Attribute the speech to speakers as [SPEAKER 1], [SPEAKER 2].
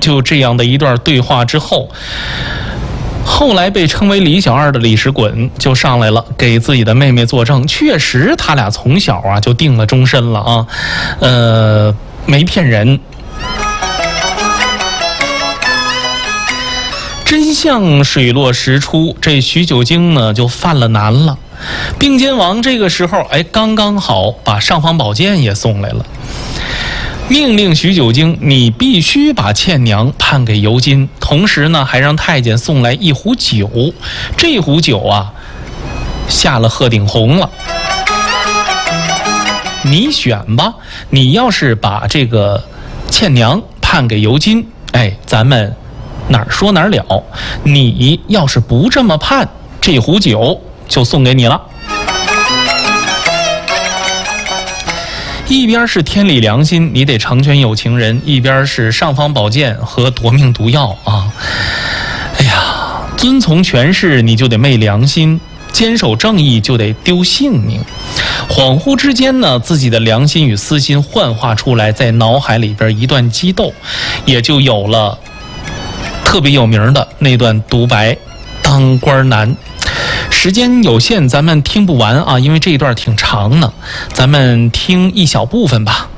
[SPEAKER 1] 就这样的一段对话之后，后来被称为李小二的李石衮就上来了，给自己的妹妹作证，确实他俩从小啊就定了终身了啊，没骗人。真相水落石出，这徐九经呢就犯了难了。并肩王这个时候刚刚好把尚方宝剑也送来了，命令徐九经，你必须把倩娘判给尤金，同时呢还让太监送来一壶酒，这壶酒啊下了鹤顶红了，你选吧，你要是把这个倩娘判给尤金，咱们哪儿说哪儿了，你要是不这么判，这壶酒就送给你了。一边是天理良心，你得成全有情人，一边是尚方宝剑和夺命毒药啊！遵从权势你就得昧良心，坚守正义就得丢性命。恍惚之间呢，自己的良心与私心幻化出来，在脑海里边一段激斗，也就有了特别有名的那段独白：当官难。时间有限，咱们听不完啊，因为这一段挺长的，咱们听一小部分吧。